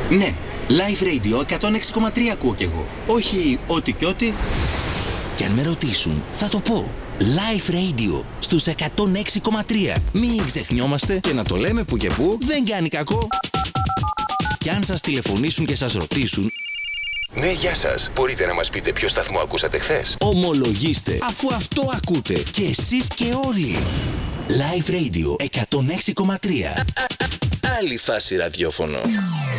Ναι, Live Radio 106,3 ακούω κι εγώ. Όχι ό,τι και ό,τι. Και αν με ρωτήσουν, θα το πω. Live Radio στους 106,3. Μην ξεχνιόμαστε και να το λέμε που και που δεν κάνει κακό. Κι αν σας τηλεφωνήσουν και σας ρωτήσουν, ναι, γεια σας. Μπορείτε να μας πείτε ποιο σταθμό ακούσατε χθες? ομολογήστε, αφού αυτό ακούτε και εσείς και όλοι. Live Radio 106,3. Άλλη φάση ραδιόφωνο.